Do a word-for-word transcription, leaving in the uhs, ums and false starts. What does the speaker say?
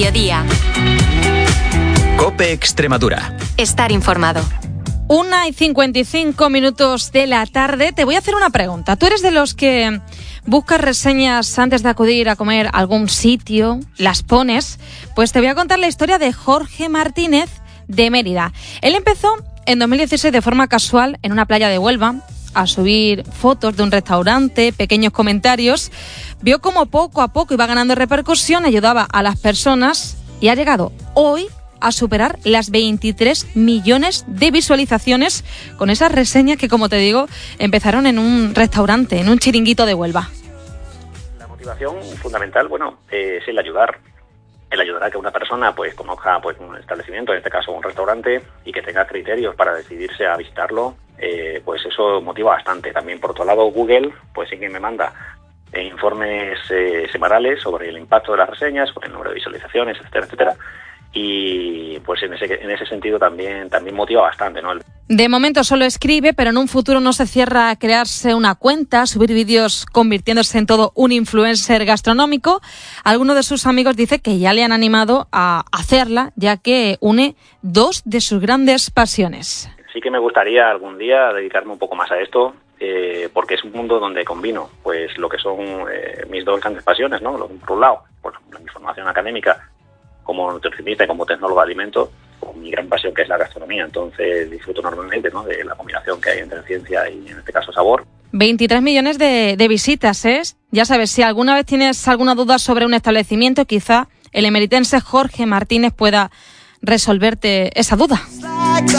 Mediodía. COPE Extremadura. Estar informado. Una y cincuenta y cinco minutos de la tarde. Te voy a hacer una pregunta. ¿Tú eres de los que buscas reseñas antes de acudir a comer a algún sitio? ¿Las pones? Pues te voy a contar la historia de Jorge Martínez de Mérida. Él empezó en dos mil dieciséis de forma casual en una playa de Huelva a subir fotos de un restaurante, pequeños comentarios. Vio cómo poco a poco iba ganando repercusión, ayudaba a las personas y ha llegado hoy a superar las veintitrés millones de visualizaciones con esas reseñas que, como te digo, empezaron en un restaurante, en un chiringuito de Huelva. La motivación fundamental, bueno, eh, es el ayudar. El ayudar a que una persona pues conozca pues un establecimiento, en este caso un restaurante, y que tenga criterios para decidirse a visitarlo, eh, pues eso motiva bastante. También, por otro lado, Google, pues sí que me manda eh, informes eh, semanales sobre el impacto de las reseñas, el número de visualizaciones, etcétera, etcétera. Y pues en ese en ese sentido también también motiva bastante, ¿no? De momento solo escribe, pero en un futuro no se cierra a crearse una cuenta, subir vídeos convirtiéndose en todo un influencer gastronómico. Alguno de sus amigos dice que ya le han animado a hacerla, ya que une dos de sus grandes pasiones. Sí que me gustaría algún día dedicarme un poco más a esto, eh, porque es un mundo donde combino pues lo que son eh, mis dos grandes pasiones, ¿no? Por un lado, pues, mi formación académica como nutricionista y como tecnólogo de alimentos, con mi gran pasión que es la gastronomía. Entonces disfruto enormemente, ¿no?, de la combinación que hay entre ciencia y, en este caso, sabor. veintitrés millones de, de visitas, ¿eh? Ya sabes, si alguna vez tienes alguna duda sobre un establecimiento, quizá el emeritense Jorge Martínez pueda resolverte esa duda.